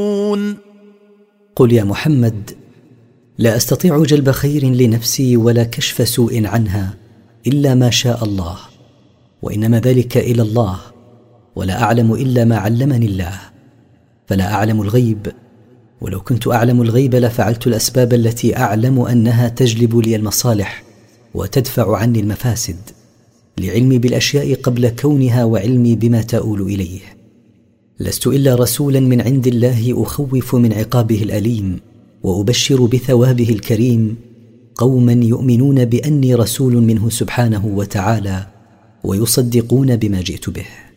قل يا محمد: لا أستطيع جلب خير لنفسي ولا كشف سوء عنها إلا ما شاء الله، وإنما ذلك إلى الله، ولا أعلم إلا ما علمني الله، فلا أعلم الغيب، ولو كنت أعلم الغيب لفعلت الأسباب التي أعلم أنها تجلب لي المصالح وتدفع عني المفاسد، لعلمي بالأشياء قبل كونها وعلمي بما تؤول إليه. لست إلا رسولا من عند الله أخوف من عقابه الأليم، وأبشر بثوابه الكريم قوما يؤمنون بأني رسول منه سبحانه وتعالى، ويصدقون بما جئت به.